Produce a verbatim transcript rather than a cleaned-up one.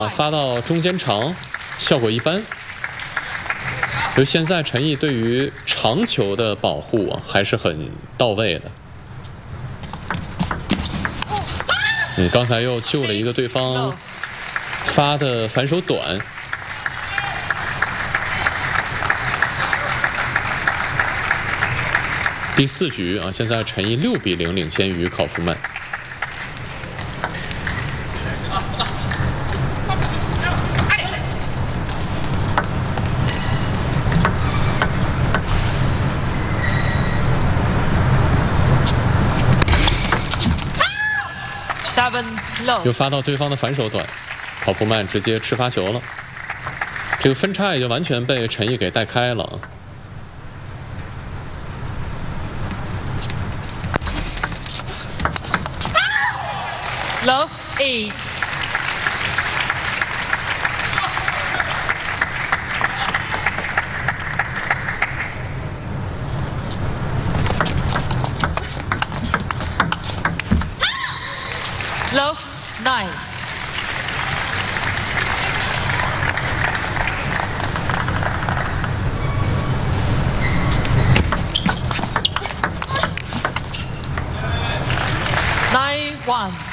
啊，发到中间长，效果一般。就现在陈毅对于长球的保护啊，还是很到位的。嗯，刚才又救了一个对方发的反手短。第四局啊，现在陈毅六比零领先于考夫曼。又发到对方的反手短，考夫曼直接吃发球了。这个分差已经完全被陈毅给带开了。 Love eight. Love nine. Nine one.